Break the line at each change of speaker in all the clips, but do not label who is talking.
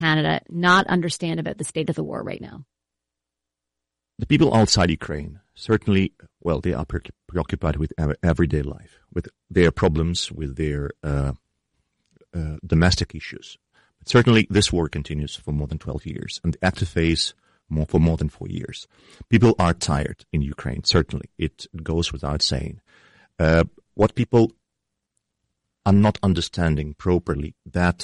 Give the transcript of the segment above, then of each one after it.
Canada not understand about the state of the war right now?
The people outside Ukraine, certainly, well, they are preoccupied with everyday life, with their problems, with their domestic issues. But certainly, this war continues for more than 12 years, and the active phase for more than 4 years. People are tired in Ukraine, certainly. It goes without saying. What people are not understanding properly, that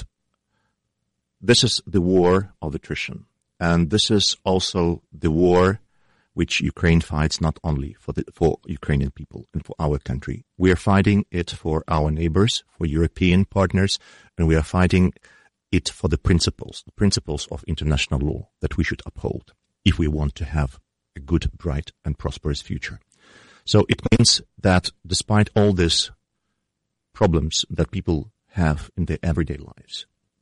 this is the war of attrition, and this is also the war which Ukraine fights not only for Ukrainian people and for our country. We are fighting it for our neighbors, for European partners, and we are fighting it for the principles of international law that we should uphold if we want to have a good, bright, and prosperous future. So it means that despite all these problems that people have in their everyday lives,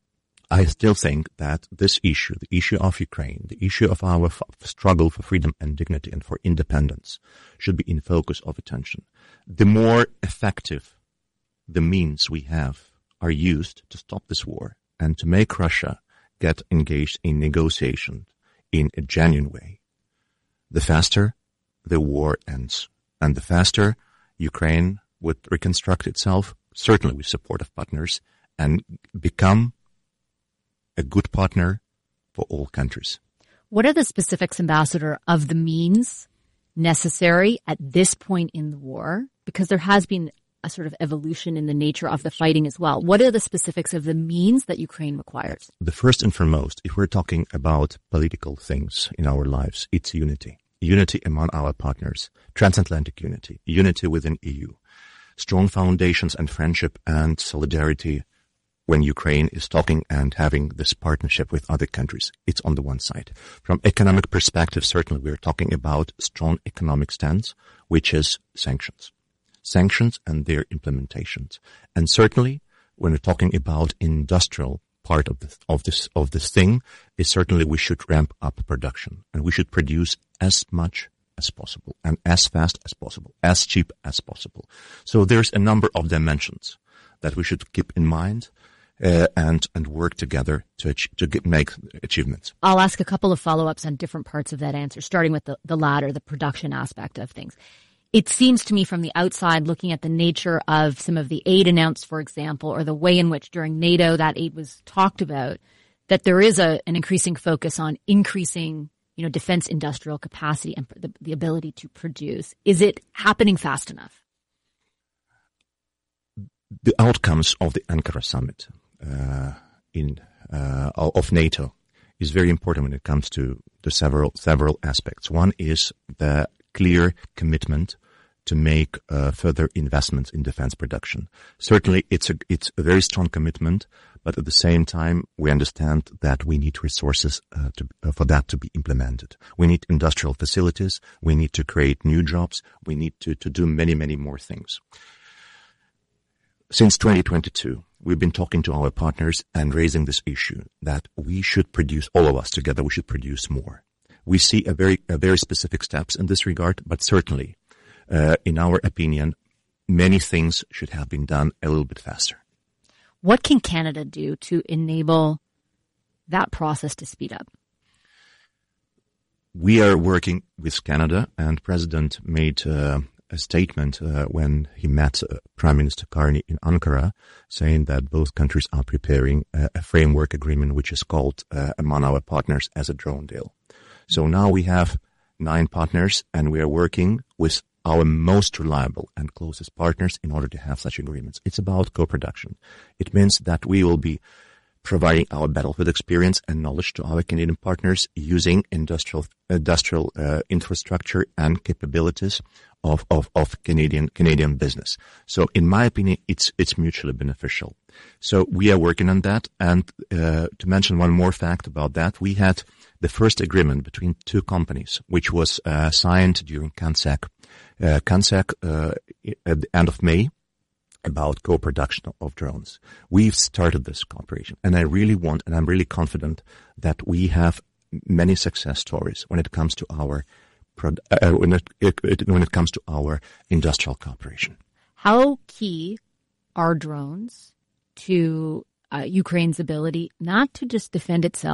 I still think that this issue, the issue of Ukraine, the issue of our struggle for freedom and dignity and for independence, should be in focus of attention. The more effective the means we have are used to stop this war and to make Russia get engaged in negotiation in a genuine way, the faster the war ends, and the faster Ukraine would reconstruct itself, certainly with support of partners, and become a good partner for all countries.
What are the specifics, Ambassador, of the means necessary at this point in the war? Because there has been a sort of evolution in the nature of the fighting as well. What are the specifics of the means that Ukraine requires?
The first and foremost, if we're talking about political things in our lives, it's unity. Unity among our partners, transatlantic unity, unity within EU, strong foundations and friendship and solidarity when Ukraine is talking and having this partnership with other countries. It's on the one side. From economic perspective, certainly we're talking about strong economic stance, which is sanctions. Sanctions and their implementations. And certainly when we're talking about industrial part of this thing, is certainly we should ramp up production, and we should produce as much as possible and as fast as possible, as cheap as possible. So there's a number of dimensions that we should keep in mind and work together to make achievements.
I'll ask a couple of follow-ups on different parts of that answer, starting with the latter, the production aspect of things. It seems to me from the outside, looking at the nature of some of the aid announced, for example, or the way in which during NATO that aid was talked about, that there is an increasing focus on increasing, defense industrial capacity and the ability to produce. Is it happening fast enough?
The outcomes of the Ankara summit of NATO is very important when it comes to the several aspects. One is the clear commitment to make further investments in defense production. Certainly, it's a very strong commitment, but at the same time, we understand that we need resources for that to be implemented. We need industrial facilities. We need to create new jobs. We need to do many, many more things. Since 2022, we've been talking to our partners and raising this issue that we should produce, all of us together, we should produce more. We see a very specific steps in this regard, but certainly, in our opinion, many things should have been done a little bit faster.
What can Canada do to enable that process to speed up?
We are working with Canada, and President made a statement when he met Prime Minister Karni in Ankara, saying that both countries are preparing a framework agreement which is called among our partners as a drone deal. So now we have 9 partners, and we are working with our most reliable and closest partners in order to have such agreements. It's about co-production. It means that we will be providing our battlefield experience and knowledge to our Canadian partners using industrial infrastructure and capabilities of Canadian business. So in my opinion, it's mutually beneficial. So we are working on that. And to mention one more fact about that, we had the first agreement between 2 companies, which was signed during CANSEC at the end of May, about co-production of drones. We've started this cooperation, and I'm really confident that we have many success stories when it comes to our when it comes to our industrial cooperation.
How key are drones to Ukraine's ability not to just defend itself